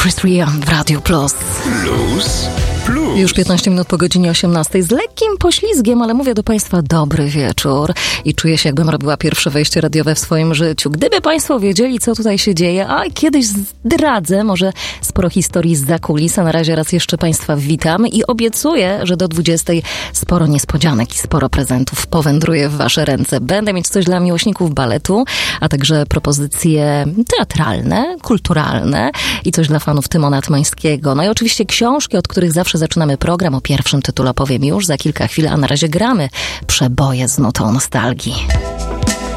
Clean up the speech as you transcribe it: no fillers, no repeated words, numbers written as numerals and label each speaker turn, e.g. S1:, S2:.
S1: Chris Rea w Radio Plus. Już 15 minut po godzinie 18 z lekkim poślizgiem, ale mówię do Państwa dobry wieczór i czuję się, jakbym robiła pierwsze wejście radiowe w swoim życiu. Gdyby Państwo wiedzieli, co tutaj się dzieje, a kiedyś zdradzę może sporo historii zza kulis, a na razie raz jeszcze Państwa witam i obiecuję, że do 20 sporo niespodzianek i sporo prezentów powędruje w Wasze ręce. Będę mieć coś dla miłośników baletu, a także propozycje teatralne, kulturalne i coś dla fanów Tymona Tymańskiego. No i oczywiście książki, od których zawsze zaczynamy program. O pierwszym tytule opowiem już za kilka chwil, a na razie gramy przeboje z nutą nostalgii.